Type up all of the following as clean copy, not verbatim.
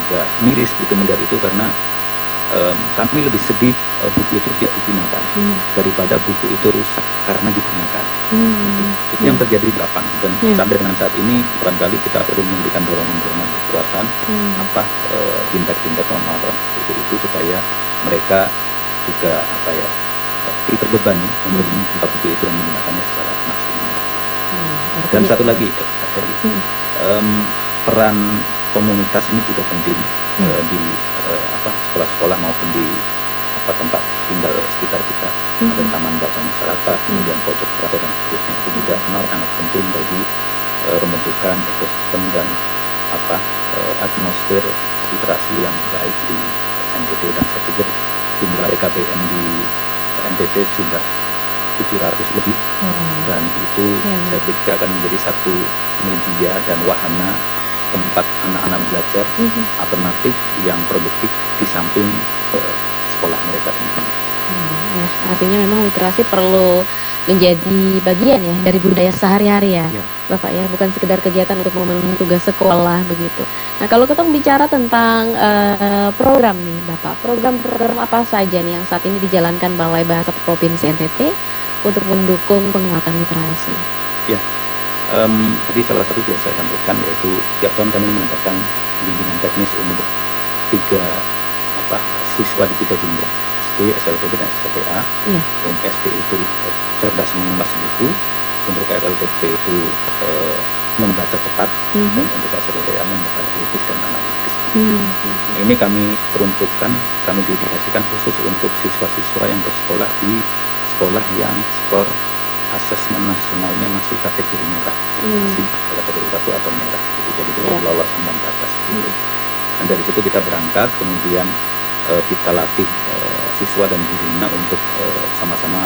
agak miris gitu melihat itu karena kami lebih sedih buku itu tidak digunakan daripada buku itu rusak karena digunakan. Itu yang terjadi di lapangan dan sampai dengan saat ini barangkali kita perlu memberikan dorongan-dorongan kekuatan fintech pemahaman buku itu supaya mereka juga tidak terbebani untuk membuka buku itu dan menggunakannya secara maksimal. Dan satu lagi peran komunitas ini juga penting di sekolah-sekolah maupun di tempat tinggal sekitar kita. Ada taman baca masyarakat, kemudian pojok baca dan seterusnya, itu juga sangat penting bagi pembentukan ekosistem dan atmosfer literasi yang baik di NTT. Dan saya pikir jumlah EKBM di NTT sudah 700 lebih dan itu saya pikir akan menjadi satu media dan wahana tempat anak-anak belajar alternatif yang produktif di samping sekolah mereka tentunya. Ya, artinya memang literasi perlu menjadi bagian ya dari budaya sehari-hari ya, Bapak ya, bukan sekedar kegiatan untuk memenuhi tugas sekolah begitu. Nah, kalau kita bicara tentang program nih, Bapak, program-program apa saja nih yang saat ini dijalankan Balai Bahasa Provinsi NTT untuk mendukung penguatan literasi? Ya, tadi salah satu yang saya sampaikan yaitu tiap tahun kami mengadakan bimbingan teknis untuk 3 siswa di 3 jenjang, SD, SLTB dan SLTA. Untuk SD itu cerdas mengulas buku, untuk SLTB itu membaca cepat, dan untuk SLTA membaca kritis dan analitis. Ini kami peruntukkan, kami dedikasikan khusus untuk siswa-siswa yang bersekolah di sekolah yang skor asesmen nasionalnya masih kategori merah, masih kategori 1 atau merah, gitu. Jadi belum lolos ambang batas. Dan dari situ kita berangkat, kemudian kita latih siswa dan gurunya untuk sama-sama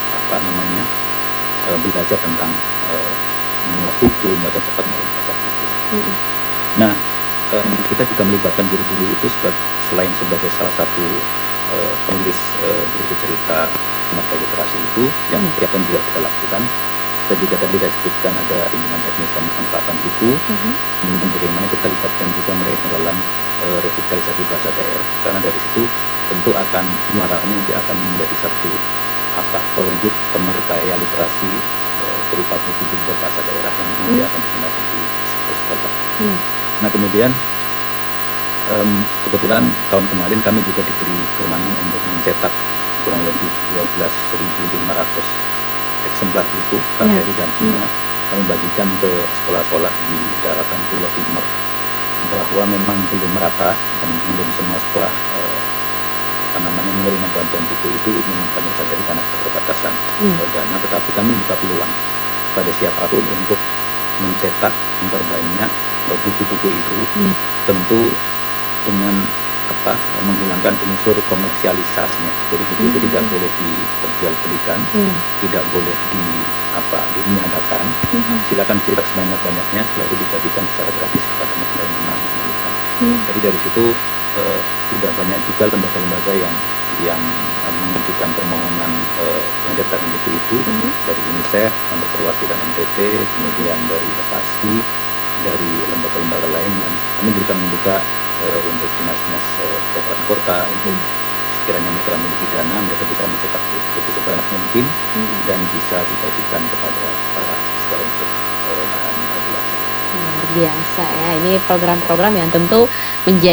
belajar tentang mengulas buku, membaca cepat, membaca kritis. Nah, kita juga melibatkan guru-guru itu selain sebagai salah satu penulis buku cerita mata literasi itu yang tiap tahun juga kita lakukan. Dan juga tadi saya sebutkan ada bimbingan teknis pemanfaatan buku, dan bagaimana kita libatkan juga mereka dalam revitalisasi bahasa daerah, karena dari situ tentu akan muaranya nanti akan menjadi satu produk pemerkaya literasi berupa buku berbahasa daerah yang nanti akan digunakan di sekolah. Nah, kemudian kebetulan tahun kemarin kami juga diberi kewenangan untuk mencetak kurang lebih 12.500 eksemplar buku KBRI dan Bina, kami bagikan ke sekolah-sekolah di daratan Pulau Timur, bahwa memang belum merata dan belum semua sekolah menerima bantuan buku itu, memang banyak saja karena keterbatasan dana, tetapi kami buka peluang pada siapapun untuk mencetak, memperbanyak buku-buku itu, tentu dengan menghilangkan unsur komersialisasinya. Jadi buku itu tidak boleh diperjualbelikan, tidak boleh diniadakan. Silakan cetak sebanyak-banyaknya, setelah itu dibagikan secara gratis kepada mereka yang memang memerlukan. Jadi dari situ sudah banyak juga lembaga-lembaga yang mengajukan permohonan pencetakan buku itu, dari UNICEF, kantor perwakilan NTT, kemudian dari Lekasi, dari lembaga-lembaga lain, dan kami berusaha membuka untuk dinas-dinas kabupaten kota untuk sekiranya mereka memiliki dana, mereka bisa mencetak buku sebanyak mungkin dan bisa dibagikan kepada para siswa untuk bahan belajar. Luar biasa ya, ini program-program yang tentu menjadi